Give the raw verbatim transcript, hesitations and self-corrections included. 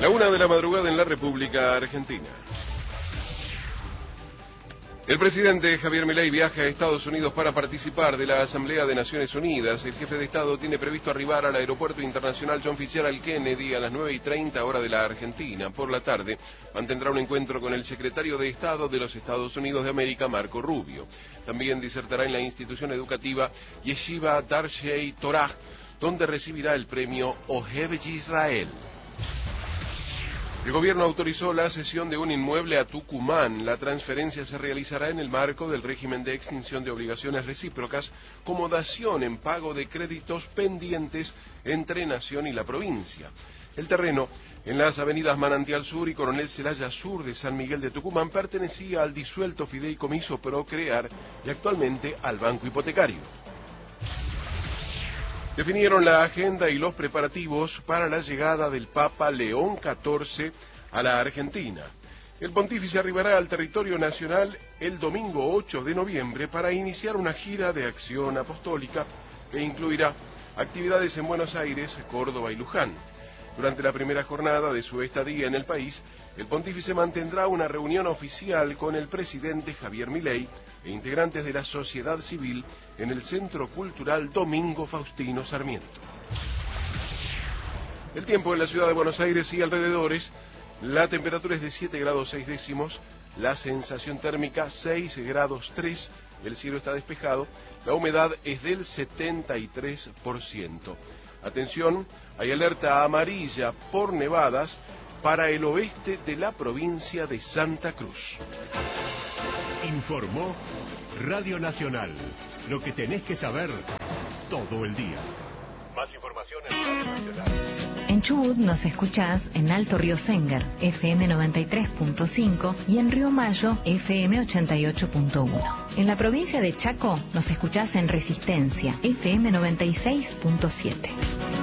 La una de la madrugada en la República Argentina. El presidente Javier Milei viaja a Estados Unidos para participar de la Asamblea de Naciones Unidas. El jefe de Estado tiene previsto arribar al Aeropuerto Internacional John Fitzgerald Kennedy a las nueve y treinta hora de la Argentina. Por la tarde mantendrá un encuentro con el secretario de Estado de los Estados Unidos de América, Marco Rubio. También disertará en la institución educativa Yeshiva Darshei Torah, donde recibirá el premio Ohev Yisrael. El gobierno autorizó la cesión de un inmueble a Tucumán. La transferencia se realizará en el marco del régimen de extinción de obligaciones recíprocas como dación en pago de créditos pendientes entre Nación y la provincia. El terreno, en las avenidas Manantial Sur y Coronel Celaya Sur de San Miguel de Tucumán, pertenecía al disuelto Fideicomiso Procrear y actualmente al Banco Hipotecario. Definieron la agenda y los preparativos para la llegada del Papa León catorce a la Argentina. El pontífice arribará al territorio nacional el domingo ocho de noviembre para iniciar una gira de acción apostólica que incluirá actividades en Buenos Aires, Córdoba y Luján. Durante la primera jornada de su estadía en el país, el pontífice mantendrá una reunión oficial con el presidente Javier Milei e integrantes de la sociedad civil en el Centro Cultural Domingo Faustino Sarmiento. El tiempo en la ciudad de Buenos Aires y alrededores, la temperatura es de siete grados seis décimos, la sensación térmica seis grados tres, el cielo está despejado, la humedad es del setenta y tres por ciento. Atención, hay alerta amarilla por nevadas para el oeste de la provincia de Santa Cruz. Informó Radio Nacional. Lo que tenés que saber todo el día. Más información en Radio Nacional. En Chubut nos escuchás en Alto Río Senger, F M noventa y tres punto cinco, y en Río Mayo, F M ochenta y ocho punto uno. En la provincia de Chaco nos escuchás en Resistencia, F M noventa y seis punto siete.